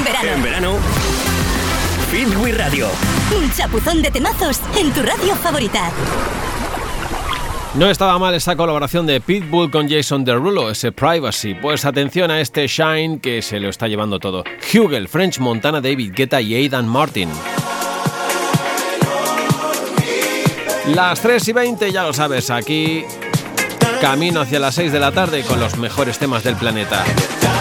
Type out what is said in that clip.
En verano, Hit with Radio. Un chapuzón de temazos en tu radio favorita. No estaba mal esta colaboración de Pitbull con Jason Derulo, ese Privacy. Pues atención a este Shine que se lo está llevando todo. Hugel, French Montana, David Guetta y Aidan Martin. Las 3:20, ya lo sabes, aquí camino hacia las 6 de la tarde con los mejores temas del planeta.